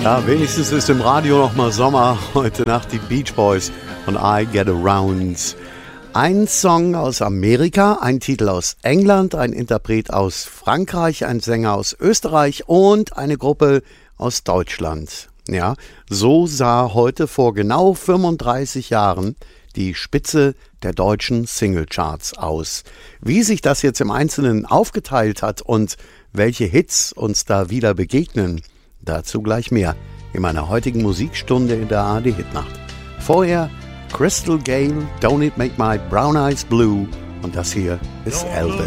Ja, wenigstens ist im Radio noch mal Sommer. Heute Nacht die Beach Boys und I Get Around. Ein Song aus Amerika, ein Titel aus England, ein Interpret aus Frankreich, ein Sänger aus Österreich und eine Gruppe aus Deutschland. Ja, so sah heute vor genau 35 Jahren die Spitze der deutschen Singlecharts aus. Wie sich das jetzt im Einzelnen aufgeteilt hat und welche Hits uns da wieder begegnen, dazu gleich mehr in meiner heutigen Musikstunde in der ARD Hitnacht. Vorher Crystal Gale, Don't It Make My Brown Eyes Blue und das hier ist Elvis.